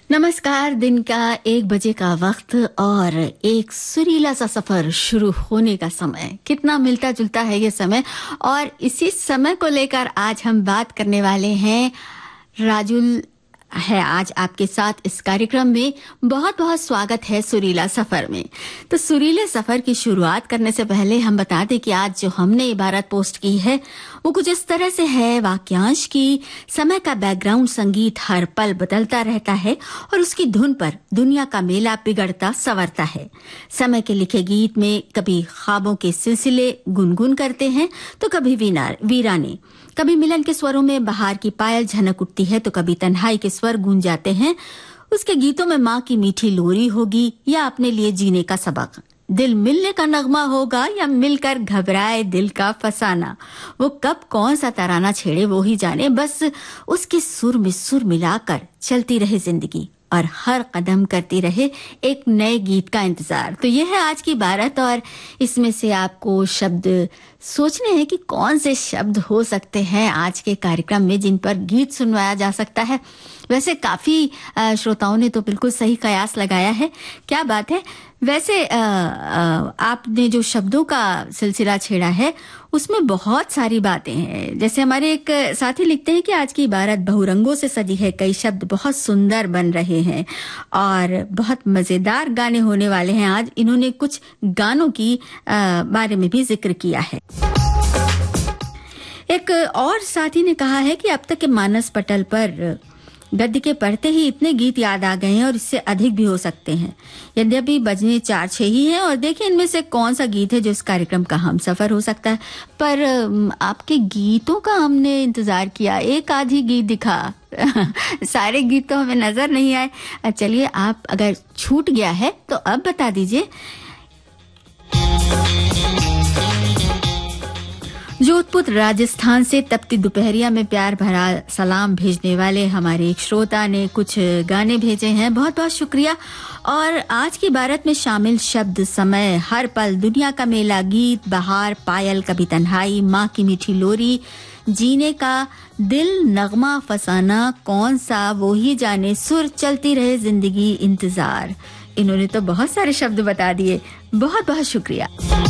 नमस्कार। दिन का 1 बजे का वक्त और एक सुरीला सा सफर शुरू होने का समय। कितना मिलता जुलता है ये समय, और इसी समय को लेकर आज हम बात करने वाले हैं। राजुल है आज आपके साथ इस कार्यक्रम में। बहुत बहुत स्वागत है सुरीला सफर में। तो सुरीले सफर की शुरुआत करने से पहले हम बता दें कि आज जो हमने इबारत पोस्ट की है वो कुछ इस तरह से है। वाक्यांश की समय का बैकग्राउंड संगीत हर पल बदलता रहता है और उसकी धुन पर दुनिया का मेला बिगड़ता संवरता है। समय के लिखे गीत में कभी ख्वाबों के सिलसिले गुनगुन करते हैं तो कभी वीराने, कभी मिलन के स्वरों में बहार की पायल झनक उठती है तो कभी तन्हाई के स्वर गूंज जाते हैं। उसके गीतों में माँ की मीठी लोरी होगी या अपने लिए जीने का सबक, दिल मिलने का नगमा होगा या मिलकर घबराए दिल का फसाना। वो कब कौन सा तराना छेड़े वो ही जाने, बस उसके सुर में सुर मिलाकर चलती रहे जिंदगी और हर कदम करती रहे एक नए गीत का इंतजार। तो यह है आज की बारत, और इसमें से आपको शब्द सोचने हैं कि कौन से शब्द हो सकते हैं आज के कार्यक्रम में जिन पर गीत सुनवाया जा सकता है। वैसे काफी श्रोताओं ने तो बिल्कुल सही कयास लगाया है। क्या बात है। वैसे आपने जो शब्दों का सिलसिला छेड़ा है उसमें बहुत सारी बातें हैं। जैसे हमारे एक साथी लिखते हैं कि आज की इबारत बहुरंगों से सजी है, कई शब्द बहुत सुंदर बन रहे हैं और बहुत मजेदार गाने होने वाले हैं आज। इन्होंने कुछ गानों की बारे में भी जिक्र किया है। एक और साथी ने कहा है कि अब तक के मानस पटल पर गद्य के पढ़ते ही इतने गीत याद आ गए हैं और इससे अधिक भी हो सकते हैं। यद्यपि बजने 4-6 ही हैं और देखिए इनमें से कौन सा गीत है जो इस कार्यक्रम का हम सफर हो सकता है। पर आपके गीतों का हमने इंतजार किया, एक आधी गीत दिखा सारे गीत तो हमें नजर नहीं आए। चलिए, आप अगर छूट गया है तो अब बता दीजिए। जोधपुर राजस्थान से तपती दोपहरिया में प्यार भरा सलाम भेजने वाले हमारे एक श्रोता ने कुछ गाने भेजे हैं। बहुत बहुत शुक्रिया। और आज की बारत में शामिल शब्द समय, हर पल, दुनिया का मेला, गीत, बहार, पायल, कभी तन्हाई, माँ की मीठी लोरी, जीने का दिल, नगमा, फसाना, कौन सा वो ही जाने, सुर, चलती रहे जिंदगी, इंतजार। इन्होंने तो बहुत सारे शब्द बता दिए। बहुत बहुत शुक्रिया।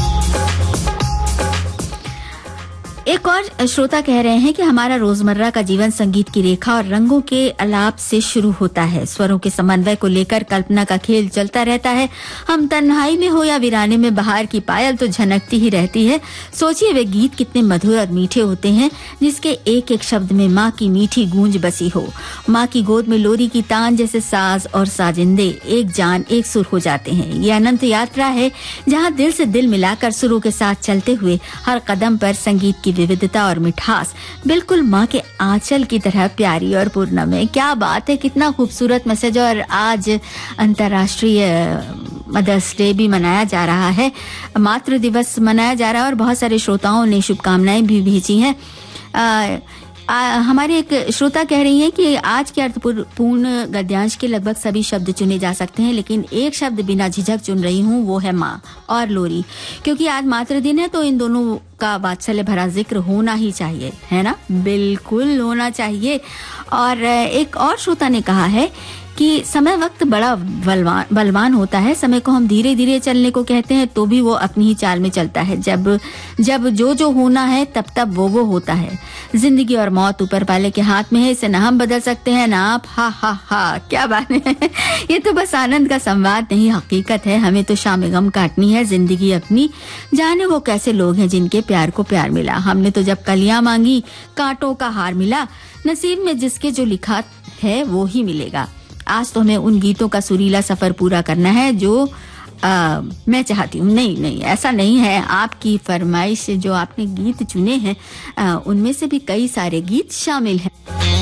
एक और श्रोता कह रहे हैं कि हमारा रोजमर्रा का जीवन संगीत की रेखा और रंगों के अलाप से शुरू होता है। स्वरों के समन्वय को लेकर कल्पना का खेल चलता रहता है। हम तन्हाई में हो या वीराने में, बहार की पायल तो झनकती ही रहती है। सोचिए वे गीत कितने मधुर और मीठे होते हैं जिसके एक एक शब्द में माँ की मीठी गूंज बसी हो। माँ की गोद में लोरी की तान जैसे साज और साजिंदे एक जान एक सुर हो जाते हैं। ये अनंत यात्रा है जहाँ दिल से दिल मिलाकर सुरों के साथ चलते हुए हर कदम पर संगीत की विविधता और मिठास बिल्कुल माँ के आंचल की तरह प्यारी और पूर्णम है। क्या बात है, कितना खूबसूरत मैसेज। और आज अंतर्राष्ट्रीय मदर्स डे भी मनाया जा रहा है, मातृ दिवस मनाया जा रहा है और बहुत सारे श्रोताओं ने शुभकामनाएं भी भेजी हैं। हमारे एक श्रोता कह रही हैं कि आज के अर्थपूर्ण गद्यांश के लगभग सभी शब्द चुने जा सकते हैं, लेकिन एक शब्द बिना झिझक चुन रही हूँ, वो है माँ और लोरी, क्योंकि आज मातृ दिन है तो इन दोनों का वात्सल्य भरा जिक्र होना ही चाहिए, है ना? बिल्कुल होना चाहिए। और एक और श्रोता ने कहा है कि समय वक्त बड़ा बलवान होता है। समय को हम धीरे धीरे चलने को कहते हैं तो भी वो अपनी ही चाल में चलता है। जब जो होना है तब तब वो होता है। जिंदगी और मौत ऊपर वाले के हाथ में है, इसे ना हम बदल सकते हैं ना आप। हा हा हा, क्या बात है। ये तो बस आनंद का संवाद नहीं, हकीकत है। हमें तो शाम गम काटनी है जिंदगी अपनी। जाने वो कैसे लोग हैं जिनके प्यार को प्यार मिला। हमने तो जब कलियां मांगी कांटों का हार मिला। नसीब में जिसके जो लिखा है वो ही मिलेगा। आज तो हमें उन गीतों का सुरीला सफर पूरा करना है जो मैं चाहती हूँ। नहीं, ऐसा नहीं है। आपकी फरमाइश से जो आपने गीत चुने हैं उनमें से भी कई सारे गीत शामिल हैं।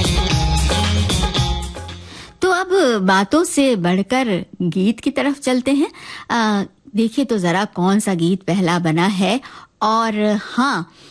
तो अब बातों से बढ़कर गीत की तरफ चलते हैं। देखिए तो जरा कौन सा गीत पहला बना है। और हाँ,